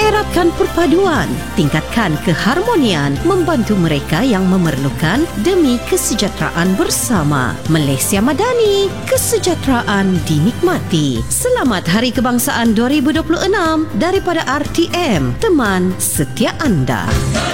Eratkan perpaduan, tingkatkan keharmonian, membantu mereka yang memerlukan demi kesejahteraan bersama. Malaysia Madani, kesejahteraan dinikmati. Selamat Hari Kebangsaan 2026 daripada RTM, teman setia anda.